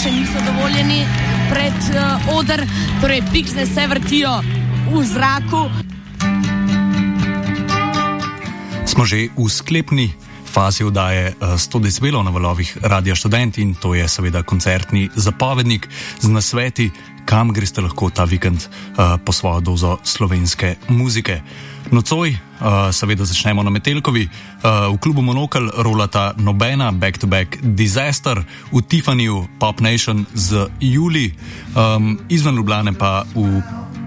še niso dovoljeni pred oder, torej piksne se vrtijo v zraku. Smo že v sklepni fazi oddaje 100 decibelov na valovih Radia Študent in to je seveda koncertni zapovednik z nasveti, kam greste lahko ta vikend po svojo dozo slovenske muzike. Nocoj seveda začnemo na Metelkovi. V klubu Monokel rolata Nobena, Back to Back, Disaster, v Tiffanyju Pop Nation z Juli, izven Ljubljane pa v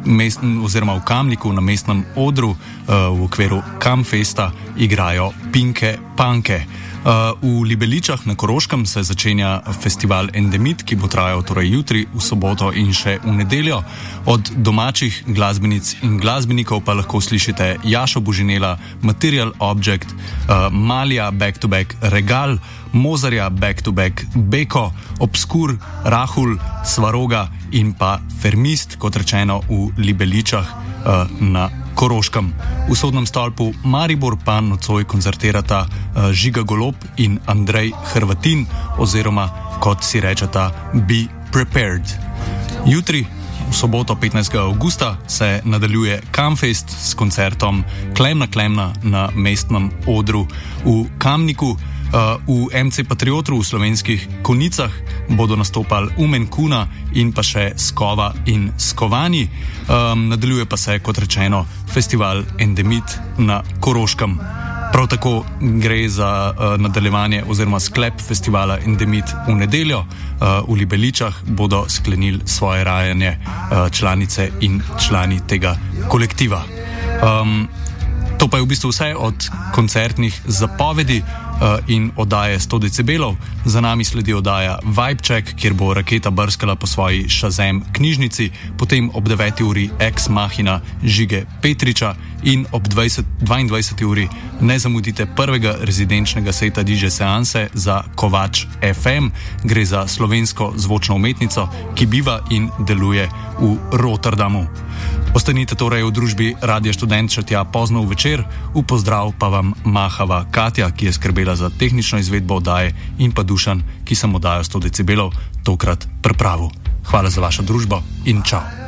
Kamniku na mestnem odru v okviru Kamfesta igrajo Pinke Panke. V Libeličah na Koroškem se začenja festival Endemit, ki bo trajal torej jutri, v soboto in še v nedeljo. Od domačih glasbenic in glasbenikov pa lahko slišite Jašo Božinela, Material Object, Malija Back to Back, Regal, Mozarja Back to Back, Beko, Obskur, Rahul, Svaroga in pa Fermist, kot rečeno v Libeličah na Koroškem. V Sodnem stolpu Maribor pa nocoj koncertirata Žiga Golob in Andrej Hrvatin, oziroma kot si rečeta Be Prepared. Jutri, v soboto 15. avgusta, se nadaljuje Kamfest s koncertom Klemna na mestnem odru v Kamniku. V MC Patriotru v Slovenskih Konicah bodo nastopali Umen Kuna in pa še Skova in Skovani. Nadaljuje pa se, kot rečeno, festival Endemit na Koroškem. Prav tako gre za nadaljevanje oziroma sklep festivala Endemit v nedeljo. V Libeličah bodo sklenili svoje rajanje članice in člani tega kolektiva. To pa je v bistvu vse od koncertnih zapovedi in oddaje 100 decibelov. Za nami sledi oddaja Vibe Check, kjer bo Raketa brskala po svoji Shazam knjižnici, potem ob 9. uri Ex Machina Žige Petriča in ob 22. uri ne zamudite prvega rezidenčnega seta DJ seanse za Kovač FM. Gre za slovensko zvočno umetnico, ki biva in deluje v Rotterdamu. Ostanite torej v družbi Radia Študent še tja pozno v večer. V pozdrav pa vam mahava Katja, ki je skrbela za tehnično izvedbo oddaje, in pa Dušan, ki sem oddajo 100 decibelov tokrat pripravil. Hvala za vašo družbo in čau.